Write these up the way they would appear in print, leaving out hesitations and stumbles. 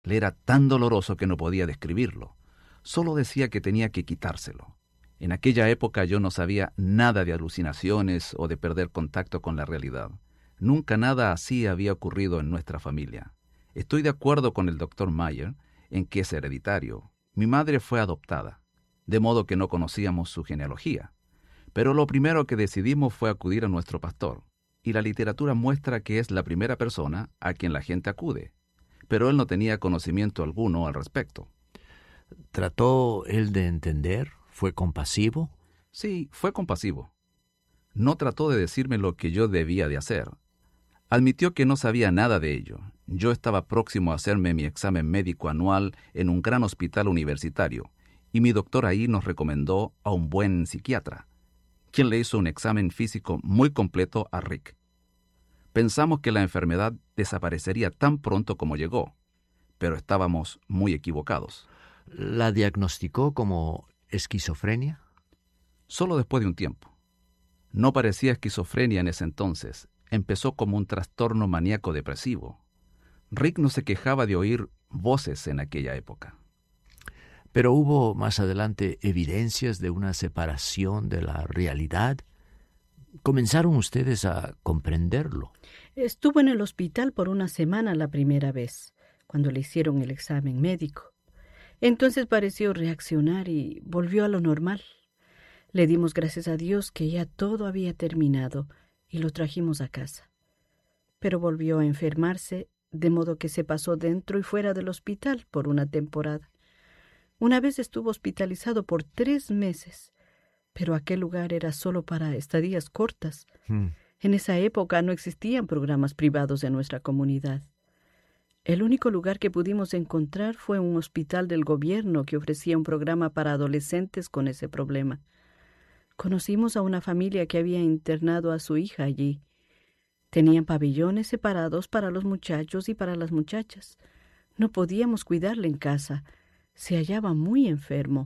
Le era tan doloroso que no podía describirlo. Solo decía que tenía que quitárselo. En aquella época yo no sabía nada de alucinaciones o de perder contacto con la realidad. Nunca nada así había ocurrido en nuestra familia. Estoy de acuerdo con el Dr. Mayer en que es hereditario. Mi madre fue adoptada, de modo que no conocíamos su genealogía. Pero lo primero que decidimos fue acudir a nuestro pastor, y la literatura muestra que es la primera persona a quien la gente acude. Pero él no tenía conocimiento alguno al respecto. ¿Trató él de entender? ¿Fue compasivo? Sí, fue compasivo. No trató de decirme lo que yo debía de hacer. Admitió que no sabía nada de ello. Yo estaba próximo a hacerme mi examen médico anual en un gran hospital universitario, y mi doctor ahí nos recomendó a un buen psiquiatra, quien le hizo un examen físico muy completo a Rick. Pensamos que la enfermedad desaparecería tan pronto como llegó, pero estábamos muy equivocados. ¿La diagnosticó como esquizofrenia? Solo después de un tiempo. No parecía esquizofrenia en ese entonces. Empezó como un trastorno maníaco depresivo. Rick no se quejaba de oír voces en aquella época. Pero hubo más adelante evidencias de una separación de la realidad. ¿Comenzaron ustedes a comprenderlo? Estuvo en el hospital por una semana la primera vez, cuando le hicieron el examen médico. Entonces pareció reaccionar y volvió a lo normal. Le dimos gracias a Dios que ya todo había terminado y lo trajimos a casa. Pero volvió a enfermarse, de modo que se pasó dentro y fuera del hospital por una temporada. Una vez estuvo hospitalizado por 3 meses, pero aquel lugar era solo para estadías cortas. En esa época no existían programas privados en nuestra comunidad. El único lugar que pudimos encontrar fue un hospital del gobierno que ofrecía un programa para adolescentes con ese problema. Conocimos a una familia que había internado a su hija allí. Tenían pabellones separados para los muchachos y para las muchachas. No podíamos cuidarle en casa. Se hallaba muy enfermo.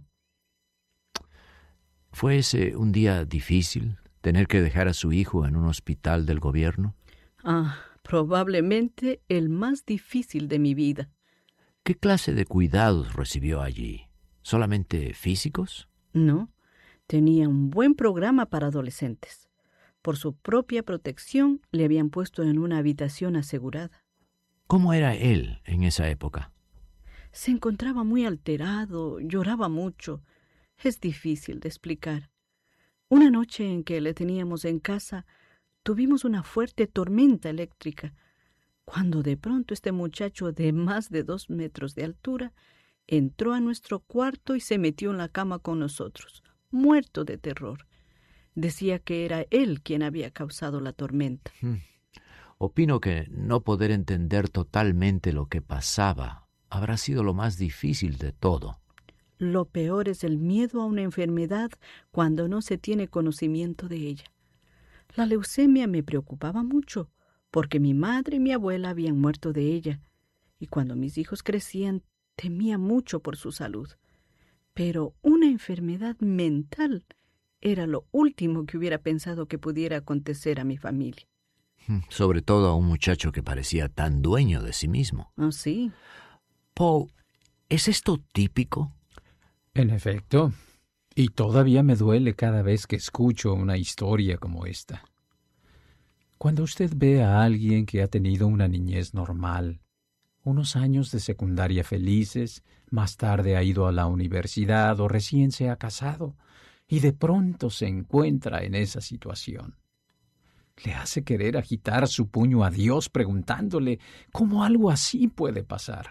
¿Fue ese un día difícil, tener que dejar a su hijo en un hospital del gobierno? Probablemente el más difícil de mi vida. ¿Qué clase de cuidados recibió allí? ¿Solamente físicos? No, tenía un buen programa para adolescentes. Por su propia protección le habían puesto en una habitación asegurada. ¿Cómo era él en esa época? Se encontraba muy alterado, lloraba mucho. Es difícil de explicar. Una noche en que le teníamos en casa, tuvimos una fuerte tormenta eléctrica, cuando de pronto este muchacho de más de 2 metros de altura entró a nuestro cuarto y se metió en la cama con nosotros, muerto de terror. Decía que era él quien había causado la tormenta. Opino que no poder entender totalmente lo que pasaba habrá sido lo más difícil de todo. Lo peor es el miedo a una enfermedad cuando no se tiene conocimiento de ella. La leucemia me preocupaba mucho, porque mi madre y mi abuela habían muerto de ella, y cuando mis hijos crecían temía mucho por su salud. Pero una enfermedad mental era lo último que hubiera pensado que pudiera acontecer a mi familia. Sobre todo a un muchacho que parecía tan dueño de sí mismo. ¿Ah, sí? Paul, ¿es esto típico? En efecto, y todavía me duele cada vez que escucho una historia como esta. Cuando usted ve a alguien que ha tenido una niñez normal, unos años de secundaria felices, más tarde ha ido a la universidad o recién se ha casado, y de pronto se encuentra en esa situación, le hace querer agitar su puño a Dios preguntándole cómo algo así puede pasar.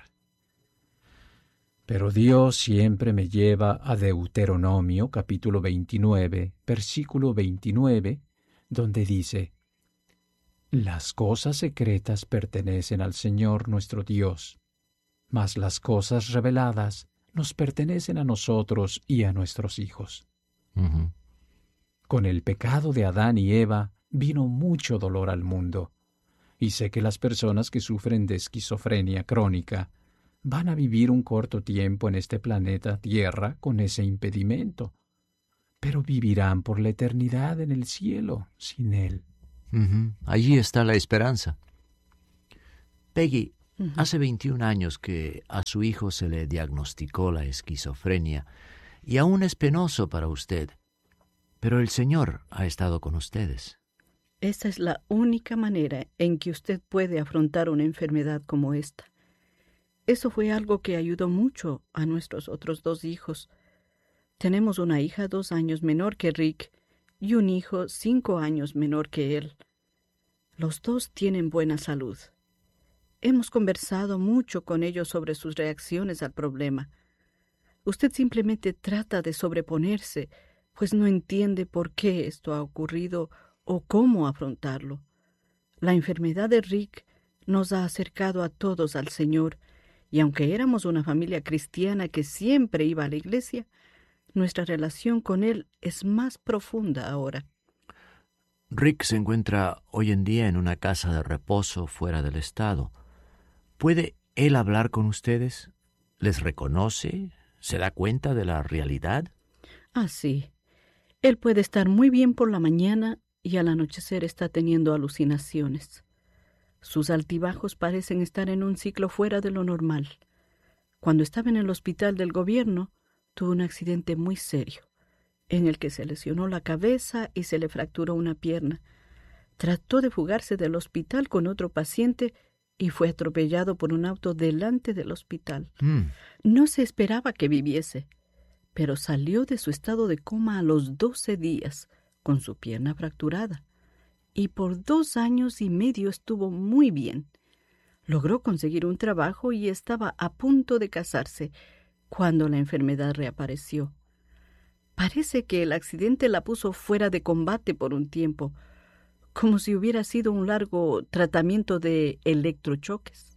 Pero Dios siempre me lleva a Deuteronomio capítulo 29, versículo 29, donde dice: las cosas secretas pertenecen al Señor nuestro Dios, mas las cosas reveladas nos pertenecen a nosotros y a nuestros hijos. Con el pecado de Adán y Eva vino mucho dolor al mundo, y sé que las personas que sufren de esquizofrenia crónica van a vivir un corto tiempo en este planeta Tierra con ese impedimento, pero vivirán por la eternidad en el cielo sin él. Allí está la esperanza. Peggy, Hace 21 años que a su hijo se le diagnosticó la esquizofrenia y aún es penoso para usted. Pero el Señor ha estado con ustedes. Esa es la única manera en que usted puede afrontar una enfermedad como esta. Eso fue algo que ayudó mucho a nuestros otros 2 hijos. Tenemos una hija 2 años menor que Rick y un hijo 5 años menor que él. Los 2 tienen buena salud. Hemos conversado mucho con ellos sobre sus reacciones al problema. Usted simplemente trata de sobreponerse, pues no entiende por qué esto ha ocurrido o cómo afrontarlo. La enfermedad de Rick nos ha acercado a todos al Señor, y aunque éramos una familia cristiana que siempre iba a la iglesia, nuestra relación con Él es más profunda ahora. Rick se encuentra hoy en día en una casa de reposo fuera del estado. ¿Puede él hablar con ustedes? ¿Les reconoce? ¿Se da cuenta de la realidad? Ah, sí. Él puede estar muy bien por la mañana y al anochecer está teniendo alucinaciones. Sus altibajos parecen estar en un ciclo fuera de lo normal. Cuando estaba en el hospital del gobierno, tuvo un accidente muy serio, en el que se lesionó la cabeza y se le fracturó una pierna. Trató de fugarse del hospital con otro paciente y fue atropellado por un auto delante del hospital. No se esperaba que viviese, pero salió de su estado de coma a los 12 días, con su pierna fracturada, y por 2 años y medio estuvo muy bien. Logró conseguir un trabajo y estaba a punto de casarse cuando la enfermedad reapareció. Parece que el accidente la puso fuera de combate por un tiempo, como si hubiera sido un largo tratamiento de electrochoques.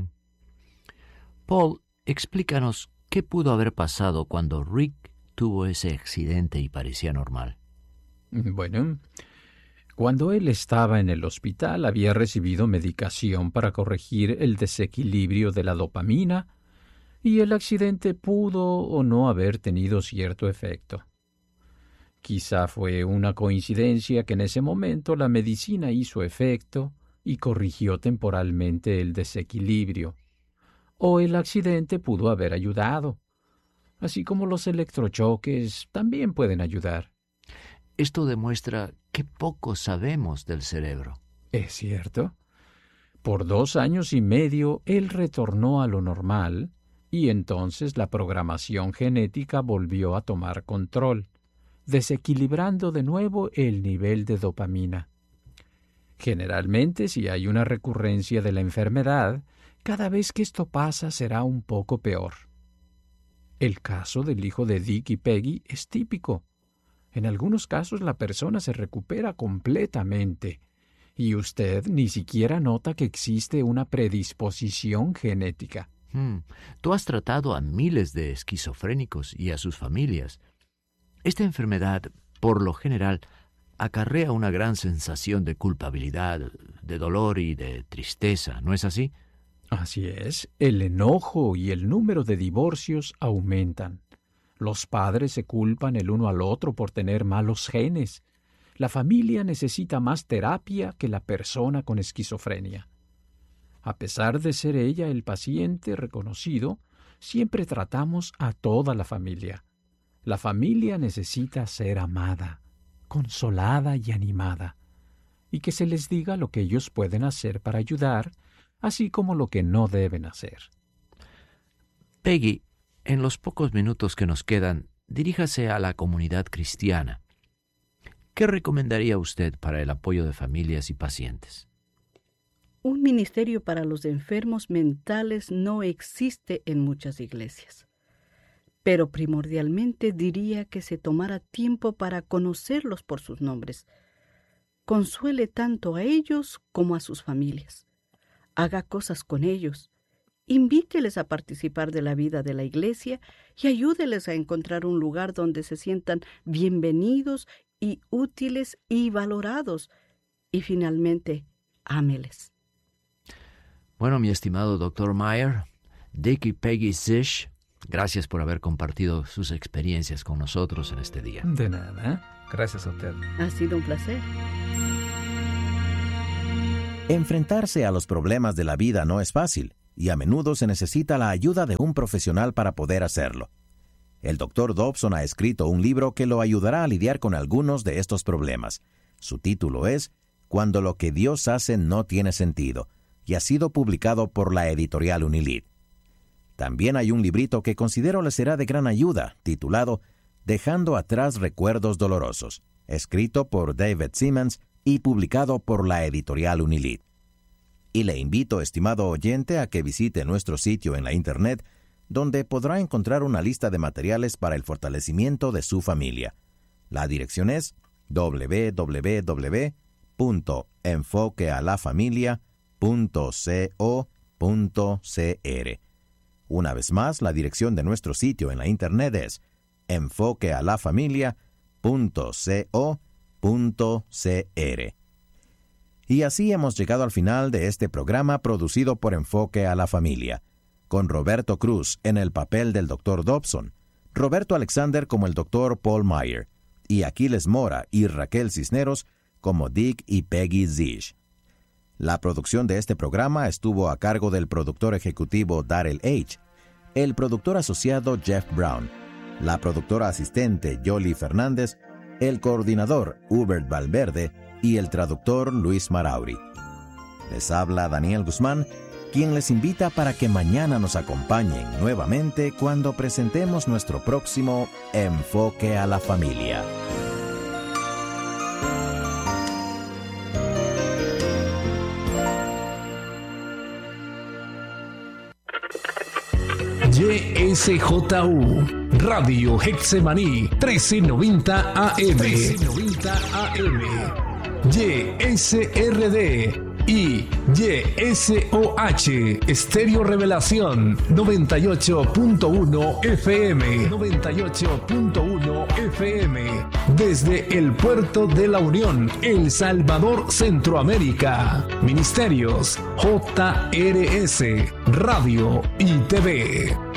Paul, explícanos qué pudo haber pasado cuando Rick tuvo ese accidente y parecía normal. Bueno, cuando él estaba en el hospital había recibido medicación para corregir el desequilibrio de la dopamina y el accidente pudo o no haber tenido cierto efecto. Quizá fue una coincidencia que en ese momento la medicina hizo efecto y corrigió temporalmente el desequilibrio, o el accidente pudo haber ayudado, así como los electrochoques también pueden ayudar. Esto demuestra que poco sabemos del cerebro. Es cierto. Por 2 años y medio él retornó a lo normal y entonces la programación genética volvió a tomar control, desequilibrando de nuevo el nivel de dopamina. Generalmente, si hay una recurrencia de la enfermedad, cada vez que esto pasa será un poco peor. El caso del hijo de Dick y Peggy es típico. En algunos casos la persona se recupera completamente y usted ni siquiera nota que existe una predisposición genética. Tú has tratado a miles de esquizofrénicos y a sus familias. Esta enfermedad, por lo general, acarrea una gran sensación de culpabilidad, de dolor y de tristeza, ¿no es así? Así es. El enojo y el número de divorcios aumentan. Los padres se culpan el uno al otro por tener malos genes. La familia necesita más terapia que la persona con esquizofrenia. A pesar de ser ella el paciente reconocido, siempre tratamos a toda la familia. La familia necesita ser amada, consolada y animada, y que se les diga lo que ellos pueden hacer para ayudar, así como lo que no deben hacer. Peggy, en los pocos minutos que nos quedan, diríjase a la comunidad cristiana. ¿Qué recomendaría usted para el apoyo de familias y pacientes? Un ministerio para los enfermos mentales no existe en muchas iglesias, pero primordialmente diría que se tomara tiempo para conocerlos por sus nombres. Consuele tanto a ellos como a sus familias. Haga cosas con ellos. Invíteles a participar de la vida de la iglesia y ayúdeles a encontrar un lugar donde se sientan bienvenidos y útiles y valorados. Y finalmente, ámeles. Bueno, mi estimado Dr. Meyer, Dick y Peggy Zisch, gracias por haber compartido sus experiencias con nosotros en este día. De nada. Gracias a usted. Ha sido un placer. Enfrentarse a los problemas de la vida no es fácil, y a menudo se necesita la ayuda de un profesional para poder hacerlo. El Dr. Dobson ha escrito un libro que lo ayudará a lidiar con algunos de estos problemas. Su título es Cuando lo que Dios hace no tiene sentido, y ha sido publicado por la editorial Unilid. También hay un librito que considero le será de gran ayuda, titulado Dejando atrás recuerdos dolorosos, escrito por David Simmons y publicado por la editorial Unilid. Y le invito, estimado oyente, a que visite nuestro sitio en la Internet, donde podrá encontrar una lista de materiales para el fortalecimiento de su familia. La dirección es www.enfoquealafamilia.co.cr. Una vez más, la dirección de nuestro sitio en la Internet es enfoquealafamilia.co.cr. Y así hemos llegado al final de este programa producido por Enfoque a la Familia, con Roberto Cruz en el papel del Dr. Dobson, Roberto Alexander como el Dr. Paul Meyer, y Aquiles Mora y Raquel Cisneros como Dick y Peggy Zish. La producción de este programa estuvo a cargo del productor ejecutivo Darrell H., el productor asociado Jeff Brown, la productora asistente Yoli Fernández, el coordinador Hubert Valverde y el traductor Luis Marauri. Les habla Daniel Guzmán, quien les invita para que mañana nos acompañen nuevamente cuando presentemos nuestro próximo Enfoque a la Familia. YSJU Radio Hexemaní 1390 AM. YSRD y YSOH Estéreo Revelación 98.1 FM. 98.1 FM. Desde el Puerto de la Unión, El Salvador, Centroamérica. Ministerios JRS Radio y TV.